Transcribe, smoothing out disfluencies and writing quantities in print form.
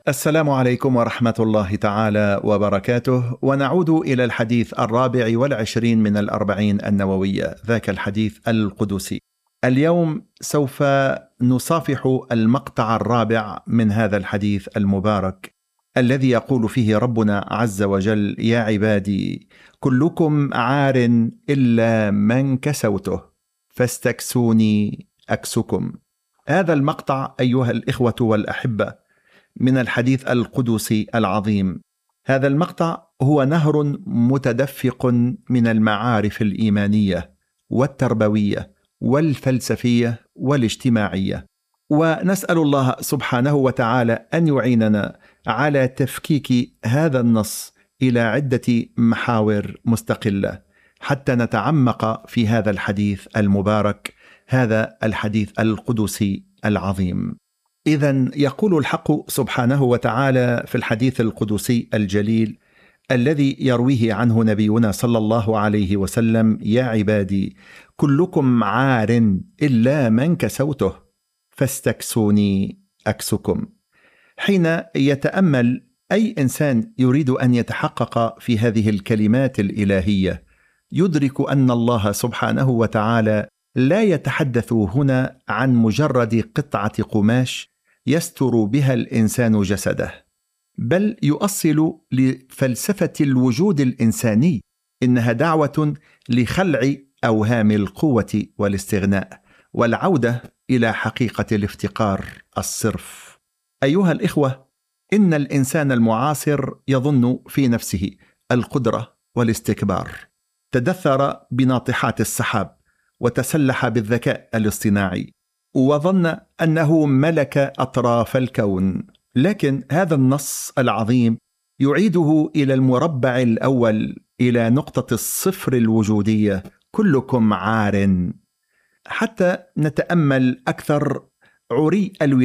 السلام عليكم ورحمة الله تعالى وبركاته، ونعود إلى الحديث 24 من 40 النووية، ذاك الحديث القدسي. اليوم سوف نصافح المقطع 4 من هذا الحديث المبارك، الذي يقول فيه ربنا عز وجل: يا عبادي كلكم عار إلا من كسوته فاستكسوني أكسكم. هذا المقطع أيها الإخوة والأحبة من الحديث القدسي العظيم. هذا المقطع هو نهر متدفق من المعارف الإيمانية والتربوية والفلسفية والاجتماعية، ونسأل الله سبحانه وتعالى أن يعيننا على تفكيك هذا النص إلى عدة محاور مستقلة حتى نتعمق في هذا الحديث المبارك، هذا الحديث القدسي العظيم. إذن يقول الحق سبحانه وتعالى في الحديث القدسي الجليل الذي يرويه عنه نبينا صلى الله عليه وسلم: يا عبادي كلكم عار إلا من كسوته فاستكسوني أكسكم. حين يتأمل أي إنسان يريد أن يتحقق في هذه الكلمات الإلهية يدرك أن الله سبحانه وتعالى لا يتحدث هنا عن مجرد قطعة قماش يستر بها الإنسان جسده، بل يؤصل لفلسفة الوجود الإنساني. إنها دعوة لخلع أوهام القوة والاستغناء والعودة إلى حقيقة الافتقار الصرف. أيها الإخوة، إن الإنسان المعاصر يظن في نفسه القدرة والاستكبار، تدثر بناطحات السحاب وتسلح بالذكاء الاصطناعي وظن أنه ملك أطراف الكون. لكن هذا النص العظيم يعيده إلى المربع الأول، إلى نقطة الصفر الوجودية: كلكم عار. حتى نتأمل أكثر عري الولاية